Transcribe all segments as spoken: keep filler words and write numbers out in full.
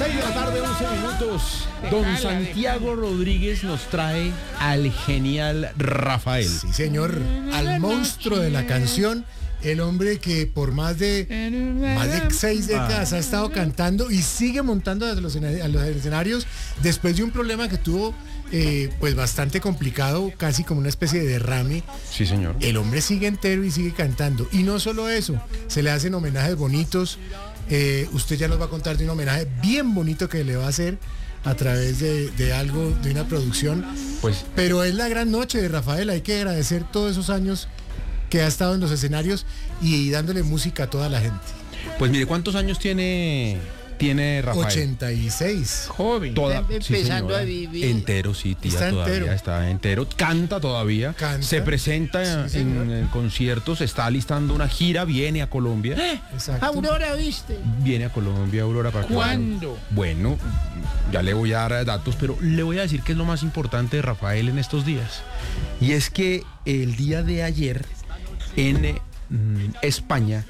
seis de la tarde, once minutos. Don Santiago Rodríguez nos trae al genial Rafael. Sí, señor, al monstruo de la canción. El hombre que por más de más de seis décadas ha estado cantando y sigue montando a los, a los escenarios después de un problema que tuvo eh, pues bastante complicado, casi como una especie de derrame. Sí, señor. El hombre sigue entero y sigue cantando. Y no solo eso, se le hacen homenajes bonitos. Eh, usted ya nos va a contar de un homenaje bien bonito que le va a hacer a través de, de algo, de una producción. Pues, pero es la gran noche de Rafael. Hay que agradecer todos esos años que ha estado en los escenarios y dándole música a toda la gente. Pues mire, ¿cuántos años tiene, tiene Rafael? ochenta y seis. Joven. Toda, empezando sí, a vivir. Entero, sí, tía, está todavía entero. está entero. Canta todavía. Canta. Se presenta Sí, en, en conciertos, está alistando una gira, viene a Colombia. ¿Eh? Exacto. Aurora, ¿viste? Viene a Colombia, Aurora, para que- ¿Cuándo? Bueno, ya le voy a dar datos, pero le voy a decir qué es lo más importante de Rafael en estos días. Y es que el día de ayer en eh, mm, España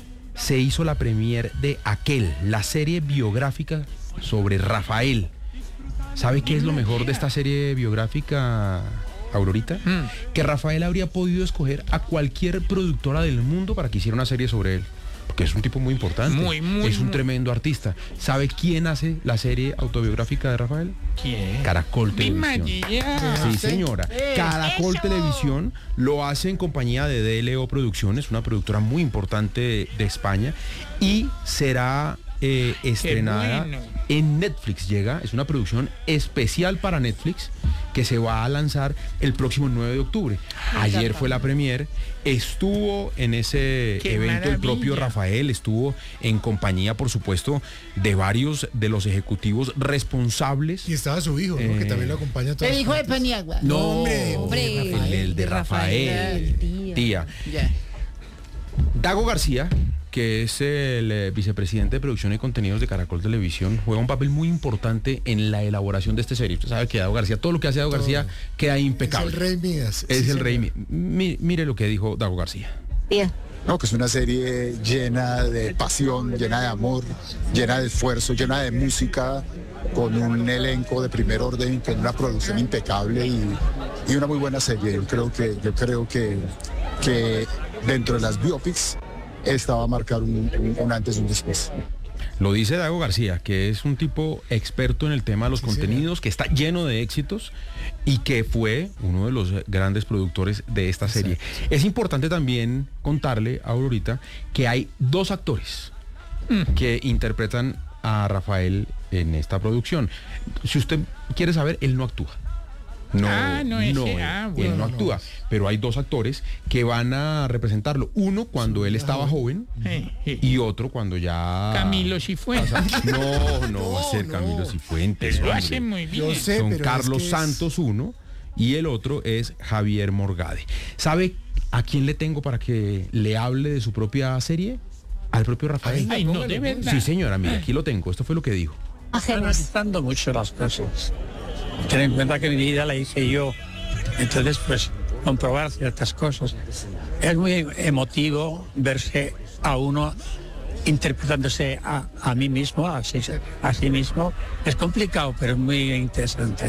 se hizo la premier de Aquel, la serie biográfica sobre Rafael. ¿Sabe qué es lo mejor de esta serie biográfica, Aurorita? Mm. Que Rafael habría podido escoger a cualquier productora del mundo para que hiciera una serie sobre él. Porque es un tipo muy importante. Muy, muy, es un muy. tremendo artista. ¿Sabe quién hace la serie autobiográfica de Rafael? ¿Quién? Caracol Mi Televisión. María. Sí, señora. Eh, Caracol eso. Televisión lo hace en compañía de D L O Producciones, una productora muy importante de, de España, y será eh, estrenada bueno. en Netflix. Llega, es una producción especial para Netflix que se va a lanzar el próximo nueve de octubre. Ayer fue la premier, estuvo en ese ¡Qué evento el propio maravilla! Rafael, estuvo en compañía, por supuesto, de varios de los ejecutivos responsables. Y estaba su hijo, ¿no? Eh, Que también lo acompaña a todas El hijo de partes. Paniagua. No, hombre, hombre, de el, Rafael. el de Rafael, Rafael, tía. Ya. Dago García, que es el eh, vicepresidente de producción y contenidos de Caracol Televisión, juega un papel muy importante en la elaboración de esta serie. Usted sabe que Dago García, todo lo que hace Dago Todo. García queda impecable. Es el rey Midas. Es Sí, el señor. rey. Mi- mi- mire lo que dijo Dago García. No, que es una serie llena de pasión, llena de amor, llena de esfuerzo, llena de música, con un elenco de primer orden, con una producción impecable y, y una muy buena serie. Yo creo que, yo creo que, que dentro de las biopics esta va a marcar un, un, un antes y un después. Lo dice Dago García, que es un tipo experto en el tema de los Sí, contenidos, que está lleno de éxitos y que fue uno de los grandes productores de esta serie. Es importante también contarle a Aurorita que hay dos actores que interpretan a Rafael en esta producción. Si usted quiere saber, él no actúa. No, Ah, no, ese, él, ah, él bueno. no actúa, pero hay dos actores que van a representarlo. Uno cuando él estaba joven Eh, eh. y otro cuando ya... Camilo Cifuentes. No, no va a ser no. Camilo Cifuentes. Él lo hombre. hace muy bien. Yo sé, Son pero Carlos es que es- Santos uno y el otro es Javier Morgade. ¿Sabe a quién le tengo para que le hable de su propia serie? Al propio Rafael. Ay, no, de verdad. Sí, señora, mire, aquí lo tengo. Esto fue lo que dijo. Analizando mucho las cosas. Ten en cuenta que mi vida la hice yo. Entonces, pues, comprobar ciertas cosas. Es muy emotivo verse a uno interpretándose a, a mí mismo, a sí, a sí mismo. Es complicado, pero es muy interesante.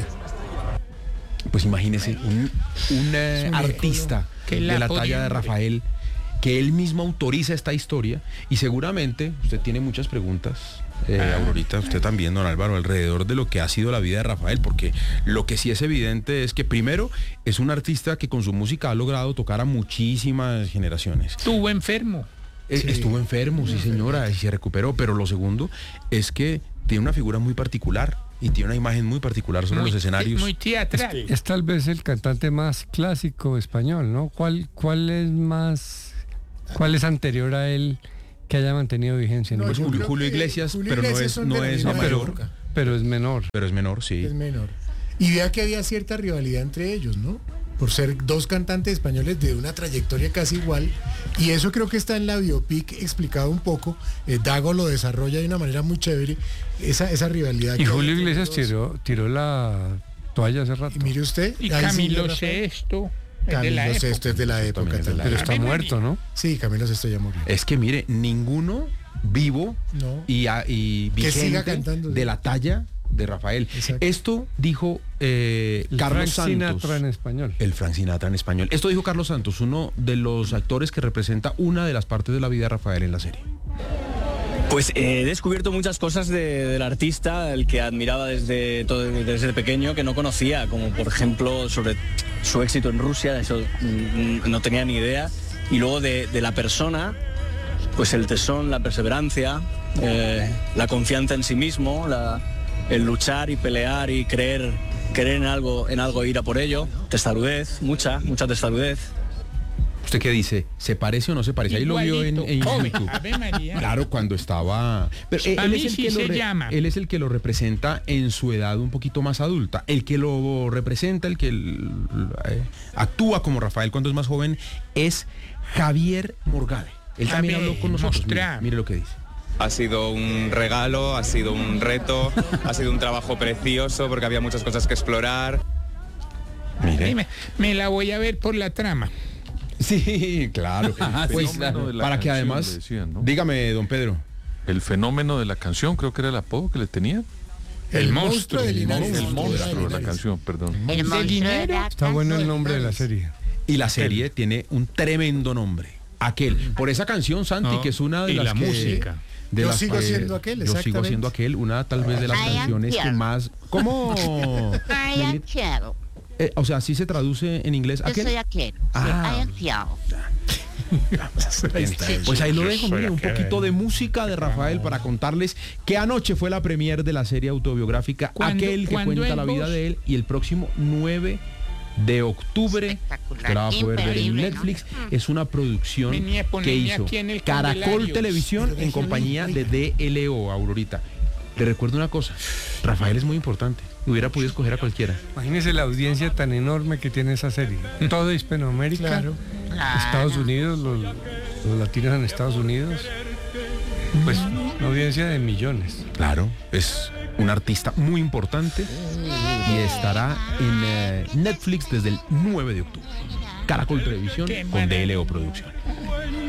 Pues imagínese, un, un, eh, artista Que de la la pone, talla de hombre. Rafael, que él mismo autoriza esta historia y seguramente usted tiene muchas preguntas, eh, Ah. Aurorita, usted también, don Álvaro, alrededor de lo que ha sido la vida de Rafael, porque lo que sí es evidente es que primero es un artista que con su música ha logrado tocar a muchísimas generaciones. Estuvo enfermo. Eh, Sí. Estuvo enfermo, sí señora, y se recuperó, pero lo segundo es que tiene una figura muy particular y tiene una imagen muy particular sobre Muy, los escenarios. muy teatral. Es tal vez el cantante más clásico español, ¿no? ¿Cuál, cuál es más, cuál es anterior a él que haya mantenido vigencia? en No, el Pues yo mundo? Julio- creo Julio que Iglesias, Julio pero no Iglesias es- son no de la es misma no, pero- época. Pero es menor. Pero es menor, sí. Es menor. Y vea que había cierta rivalidad entre ellos, ¿no? Por ser dos cantantes españoles de una trayectoria casi igual. Y eso creo que está en la biopic explicado un poco. Eh, Dago lo desarrolla de una manera muy chévere, esa, esa rivalidad. Y que hay Julio entre Iglesias los dos. tiró, tiró la toalla hace rato. Y mire usted. Y ahí sí, Camilo Rafael. Sexto. es de Camilo la Sesto época. es de la época también es de la también. Pero está Ave muerto, ¿no? Sí, Camilo Sesto ya murió. Es que mire, ninguno vivo No. y, a- y Que siga vigente cantando, de sí. la talla de Rafael. Exacto. Esto dijo eh, El Carlos Frank Santos. Sinatra en español. El Frank Sinatra en español. Esto dijo Carlos Santos, uno de los actores que representa una de las partes de la vida de Rafael en la serie. Pues eh, he descubierto muchas cosas de- del artista, el que admiraba desde, todo, desde pequeño, que no conocía, como por ejemplo sobre su éxito en Rusia, eso mm, no tenía ni idea. Y luego de, de la persona, pues el tesón, la perseverancia, eh, la confianza en sí mismo, la- el luchar y pelear y creer, creer en algo, en algo e ir a por ello, testarudez, mucha, mucha testarudez. ¿Usted qué dice? ¿Se parece o no se parece? Ahí lo vio en, en Igualito. YouTube. Ave María. Claro, cuando estaba... Pero eh, A él, mí es el sí que lo se re- llama. él es el que lo representa en su edad un poquito más adulta. El que lo representa, el que l- eh, actúa como Rafael cuando es más joven, es Javier Morgade. Él A también ver, habló con nosotros. Mire, mostrar. mire lo que dice. Ha sido un regalo, ha sido un reto, ha sido un trabajo precioso porque había muchas cosas que explorar. Mire. Dime, me la voy a ver por la trama. Sí, claro. Pues, fenómeno de la para que canción, además... le decían, ¿no? Dígame, don Pedro. El fenómeno de la canción, creo que era el apodo que le tenía. El, El monstruo monstruo, de el Linares. El monstruo monstruo de la Linares. canción, perdón. El ¿De monstruo dinero? de la Está bueno el nombre de la canción. serie. Y la serie tiene un tremendo nombre. Aquel. Por esa canción, Santi, No, que es una de y las la que... música. de Yo las sigo que- siendo aquel, Yo sigo exactamente. siendo aquel, una tal vez de las I am canciones que here. más... ¿Cómo? I am here. Eh, o sea, ¿sí se traduce en inglés Yo aquel? soy aquel. Sí, Ah. I am here. Pues ahí lo Yo dejo, soy mire, un aquel. poquito de música de Rafael para contarles que anoche fue la premier de la serie autobiográfica ¿Cuándo- Aquel que cuándo cuenta en la vida voz? de él, y el próximo nueve de octubre Espectacular, usted la va a poder ver en increíble, ¿no? Netflix. Es una producción Venía a que ponerme hizo aquí en el Caracol Candelario. Televisión en compañía de D L O, Aurorita. Le recuerdo una cosa, Rafael es muy importante, hubiera podido escoger a cualquiera. Imagínese la audiencia tan enorme que tiene esa serie. Toda Hispanoamérica, Claro. Estados Unidos, los, los latinos en Estados Unidos. Pues una audiencia de millones. Claro, es un artista muy importante y estará en eh, Netflix desde el nueve de octubre. Caracol Televisión Qué con D L O maravilla. Producción.